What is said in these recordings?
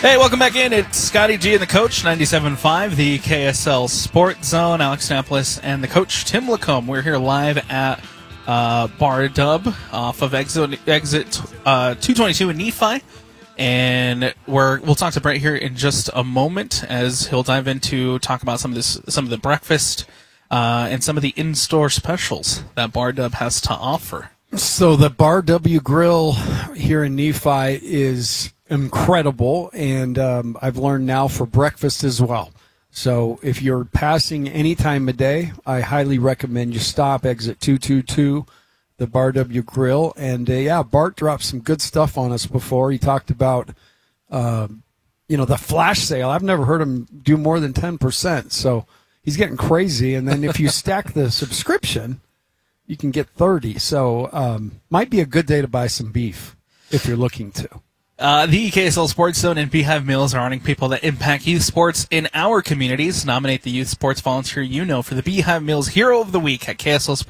Hey, welcome back in. It's Scotty G and the coach, 97.5, the KSL Sports Zone, Alex Napolis, and the coach, Tim Lacombe. We're here live at Bar Dub off of exit 222 in Nephi. And we'll talk to Brett here in just a moment as he'll dive into talk about some of the breakfast and some of the in-store specials that Bar Dub has to offer. So the Bar W Grill here in Nephi is incredible, and I've learned now for breakfast as well. So if you're passing any time of day, I highly recommend you stop exit 222, the Bar W Grill. And Bart dropped some good stuff on us before. He talked about the flash sale. I've never heard him do more than 10%. So he's getting crazy. And then if you stack the subscription, you can get 30. So might be a good day to buy some beef if you're looking to. The KSL Sports Zone and Beehive Meals are honoring people that impact youth sports in our communities. Nominate the youth sports volunteer you know for the Beehive Meals Hero of the Week at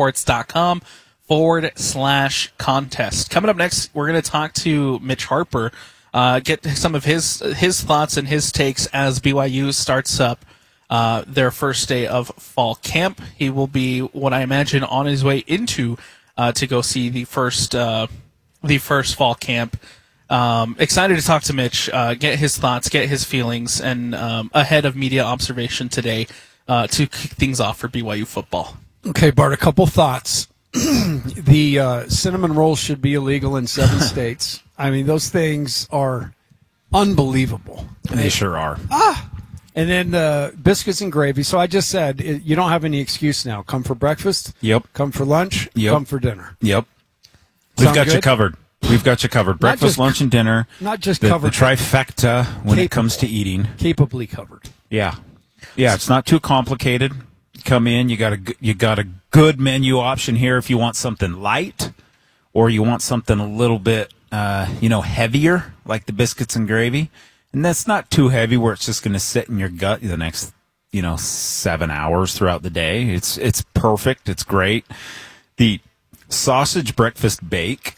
KSLSports.com/contest. Coming up next, we're going to talk to Mitch Harper, get some of his thoughts and his takes as BYU starts up their first day of fall camp. He will be, what I imagine, on his way into to go see the first fall camp. Excited to talk to Mitch, get his thoughts, get his feelings, and ahead of media observation today to kick things off for BYU football. Okay, Bart, a couple thoughts. The cinnamon rolls should be illegal in 7 states. I mean, those things are unbelievable. They sure are. And then biscuits and gravy. So I just said, you don't have any excuse now. Come for breakfast. Yep. Come for lunch. Yep. Come for dinner. Yep. We've got good? you covered. We've got you covered. Breakfast, lunch, and dinner. Not just the covered. The trifecta when it comes to Capable. eating. Capably covered. Yeah. Yeah, it's not too complicated. Come in, you got a good menu option here if you want something light or you want something a little bit heavier, like the biscuits and gravy. And that's not too heavy where it's just going to sit in your gut the next 7 hours throughout the day. It's perfect. It's great. The sausage breakfast bake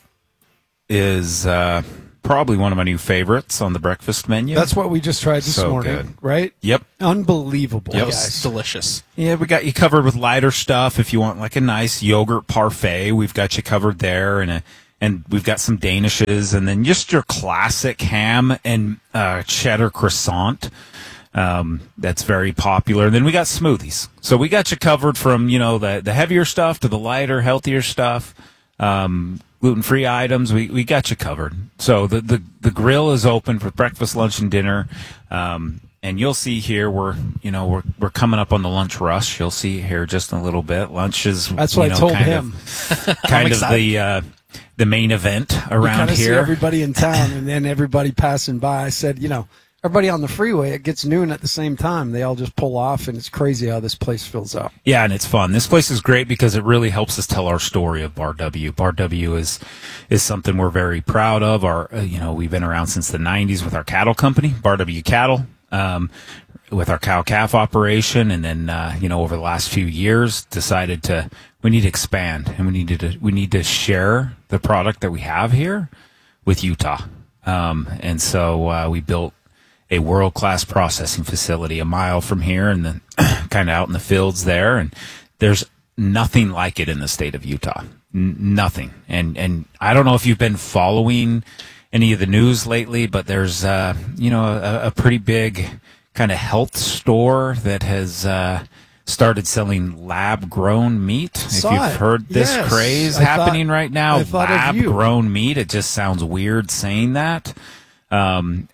is probably one of my new favorites on the breakfast menu. That's what we just tried this morning, good. right? Yep. Unbelievable, Yep. guys. It's delicious. Yeah, we got you covered with lighter stuff. If you want like a nice yogurt parfait, we've got you covered there, and we've got some danishes, and then just your classic ham and cheddar croissant. That's very popular. And then we got smoothies. So we got you covered from the heavier stuff to the lighter, healthier stuff. Gluten-free items, we got you covered. So the grill is open for breakfast, lunch, and dinner. And you'll see here we're coming up on the lunch rush. You'll see here just in a little bit. Lunch is That's what I told him. Kind of the main event around you here. See everybody in town, and then everybody passing by. I said, everybody on the freeway, it gets noon at the same time. They all just pull off, and it's crazy how this place fills up. Yeah, and it's fun. This place is great because it really helps us tell our story of Bar W. Bar W is something we're very proud of. We've been around since the 90s with our cattle company, Bar W Cattle, with our cow-calf operation, and then over the last few years decided we need to expand, and we need to share the product that we have here with Utah. And so we built a world-class processing facility a mile from here and then kind of out in the fields there. And there's nothing like it in the state of Utah. Nothing. And I don't know if you've been following any of the news lately, but there's, a pretty big kind of health store that has started selling lab-grown meat. If you've heard this craze happening right now, lab-grown meat, it just sounds weird saying that. When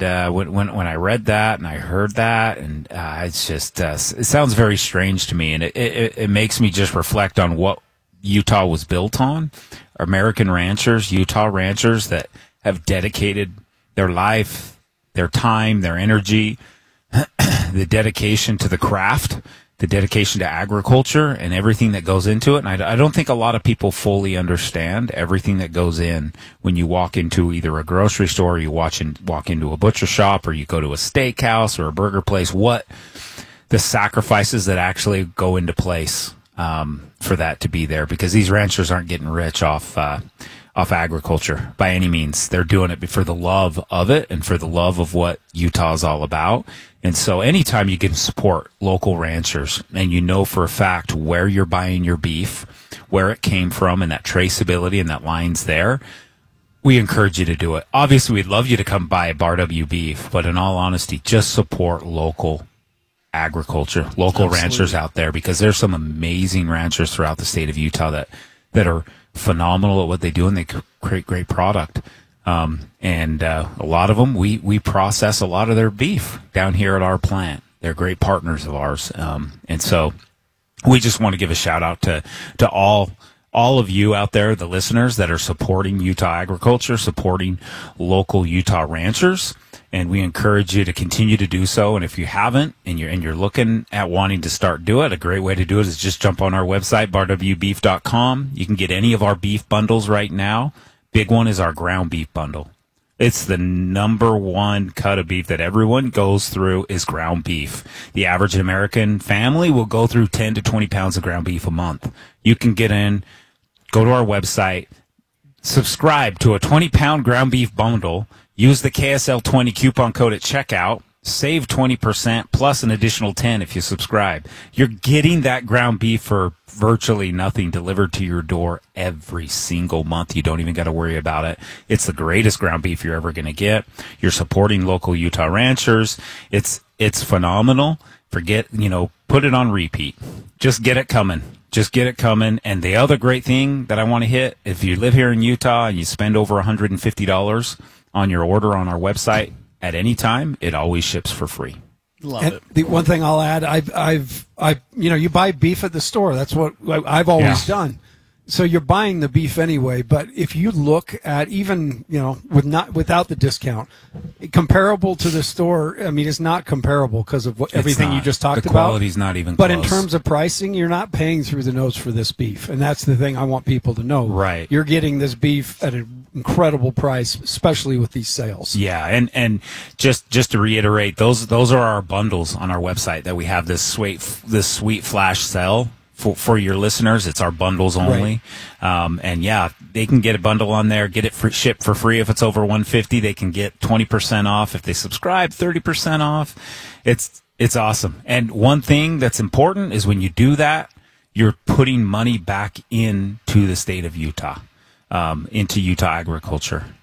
I read that and I heard that, and it's just it sounds very strange to me, and it makes me just reflect on what Utah was built on. American ranchers, Utah ranchers that have dedicated their life, their time, their energy, the dedication to the craft, the dedication to agriculture and everything that goes into it. And I don't think a lot of people fully understand everything that goes in when you walk into either a grocery store, or you walk into a butcher shop, or you go to a steakhouse or a burger place, what the sacrifices that actually go into place for that to be there, because these ranchers aren't getting rich off off agriculture by any means. They're doing it for the love of it and for the love of what Utah is all about. And so anytime you can support local ranchers and you know for a fact where you're buying your beef, where it came from, and that traceability and that line's there, we encourage you to do it. Obviously, we'd love you to come buy Bar W beef, but in all honesty, just support local agriculture, local Absolutely. ranchers out there, because there's some amazing ranchers throughout the state of Utah that are phenomenal at what they do, and they create great product. And a lot of them, we process a lot of their beef down here at our plant. They're great partners of ours. And so we just want to give a shout out to all of you out there, the listeners that are supporting Utah agriculture, supporting local Utah ranchers. And we encourage you to continue to do so. And if you haven't, and you're looking at wanting to start do it, a great way to do it is just jump on our website, barwbeef.com. You can get any of our beef bundles right now. Big one is our ground beef bundle. It's the number one cut of beef that everyone goes through is ground beef. The average American family will go through 10 to 20 pounds of ground beef a month. You can get in, go to our website, subscribe to a 20-pound ground beef bundle, use the KSL20 coupon code at checkout, save 20% plus an additional 10 if you subscribe. You're getting that ground beef for virtually nothing delivered to your door every single month. You don't even got to worry about it. It's the greatest ground beef you're ever going to get. You're supporting local Utah ranchers. It's phenomenal. Forget, put it on repeat. Just get it coming. Just get it coming. And the other great thing that I want to hit, if you live here in Utah and you spend over $150 on your order on our website at any time, it always ships for free. Love And it. the one thing I'll add, you buy beef at the store. That's what I've always done. So you're buying the beef anyway. But if you look at even, without the discount, comparable to the store, I mean, it's not comparable because of everything you just talked the about. quality's not even But close. in terms of pricing, you're not paying through the nose for this beef. And that's the thing I want people to know. Right. You're getting this beef at an incredible price, especially with these sales. Yeah, and just to reiterate, those are our bundles on our website that we have this sweet flash sale for your listeners. It's our bundles only. Right. And yeah, they can get a bundle on there, get it shipped for free if it's over $150. They can get 20% off if they subscribe, 30% off. It's awesome. And one thing that's important is when you do that, you're putting money back into the state of Utah. Into Utah agriculture.